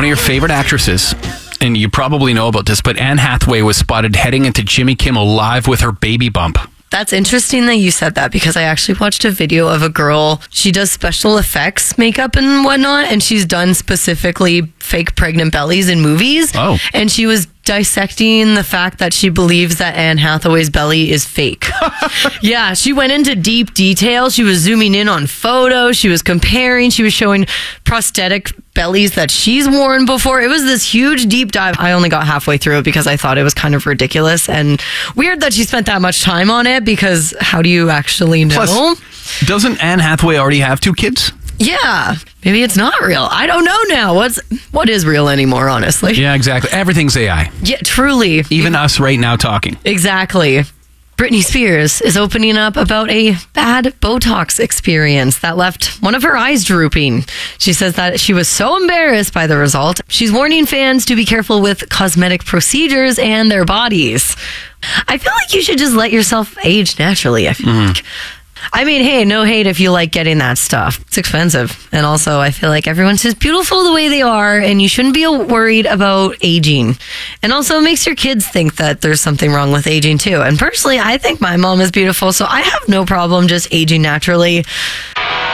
of your favorite actresses, and you probably know about this, but Anne Hathaway was spotted heading into Jimmy Kimmel Live with her baby bump. That's interesting that you said that, because I actually watched a video of a girl. She does special effects makeup and whatnot, and she's done specifically fake pregnant bellies in movies. Oh. And she was dissecting the fact that she believes that Anne Hathaway's belly is fake. Yeah, she went into deep detail. She was zooming in on photos. She was comparing. She was showing prosthetic bellies that she's worn before. It was this huge deep dive. I only got halfway through it because I thought it was kind of ridiculous and weird that she spent that much time on it, because how do you actually know? Plus, doesn't Anne Hathaway already have 2 kids? Yeah, maybe it's not real. I don't know now. What is real anymore, honestly? Yeah, exactly. Everything's AI. Yeah, truly. Even us right now talking. Exactly. Britney Spears is opening up about a bad Botox experience that left one of her eyes drooping. She says that she was so embarrassed by the result. She's warning fans to be careful with cosmetic procedures and their bodies. I feel like you should just let yourself age naturally, I feel like. I mean, hey, no hate if you like getting that stuff. It's expensive. And also, I feel like everyone's just beautiful the way they are, and you shouldn't be worried about aging. And also, it makes your kids think that there's something wrong with aging, too. And personally, I think my mom is beautiful, so I have no problem just aging naturally.